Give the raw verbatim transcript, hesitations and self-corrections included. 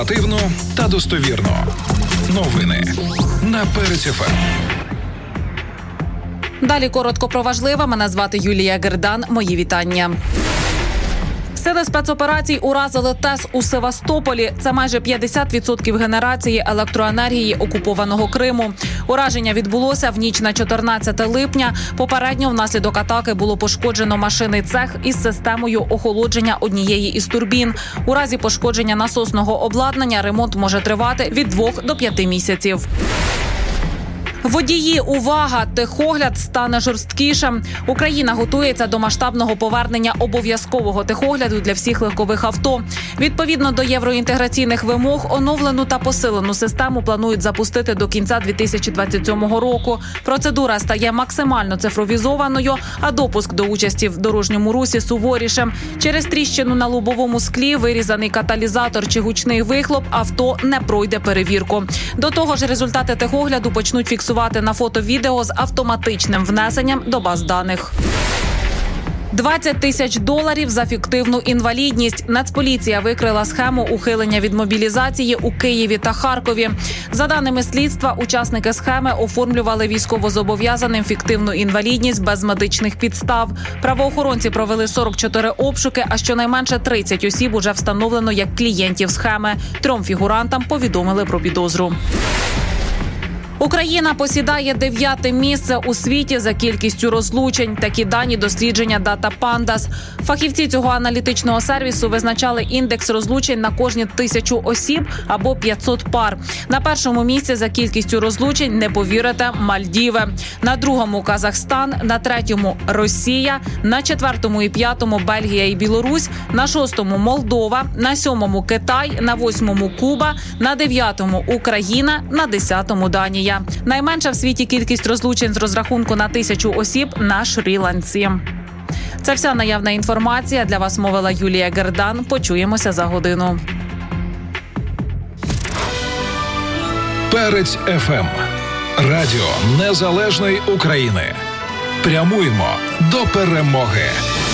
Оперативно та достовірно. Новини на Перець еф ем. Далі коротко про важливе. Мене звати Юлія Гердан. Мої вітання. Сили спецоперацій уразили ТЕС у Севастополі. Це майже п'ятдесят відсотків генерації електроенергії окупованого Криму. Ураження відбулося в ніч на чотирнадцяте липня. Попередньо внаслідок атаки було пошкоджено машинний цех із системою охолодження однієї із турбін. У разі пошкодження насосного обладнання ремонт може тривати від двох до п'яти місяців. Водії, увага! Техогляд стане жорсткішим. Україна готується до масштабного повернення обов'язкового техогляду для всіх легкових авто. Відповідно до євроінтеграційних вимог, оновлену та посилену систему планують запустити до кінця дві тисячі двадцять сьомого року. Процедура стає максимально цифровізованою, а допуск до участі в дорожньому русі суворішим. Через тріщину на лобовому склі, вирізаний каталізатор чи гучний вихлоп, авто не пройде перевірку. До того ж, результати техогляду почнуть фіксувати на фото-відео з автоматичним внесенням до баз даних. двадцять тисяч доларів за фіктивну інвалідність. Нацполіція викрила схему ухилення від мобілізації у Києві та Харкові. За даними слідства, учасники схеми оформлювали військовозобов'язаним фіктивну інвалідність без медичних підстав. Правоохоронці провели сорок чотири обшуки, а щонайменше тридцять осіб уже встановлено як клієнтів схеми. Трьом фігурантам повідомили про підозру. Україна посідає дев'яте місце у світі за кількістю розлучень. Такі дані дослідження Data Pandas. Фахівці цього аналітичного сервісу визначали індекс розлучень на кожні тисячу осіб або п'ятсот пар. На першому місці за кількістю розлучень, не повірите, Мальдіви. На другому – Казахстан, на третьому – Росія, на четвертому і п'ятому – Бельгія і Білорусь, на шостому – Молдова, на сьомому – Китай, на восьмому – Куба, на дев'ятому – Україна, на десятому – Данія. Найменша в світі кількість розлучень з розрахунку на тисячу осіб на Шрі-Ланці. Це вся наявна інформація. Для вас мовила Юлія Гердан. Почуємося за годину. Перець еф ем. Радіо Незалежної України. Прямуємо до перемоги.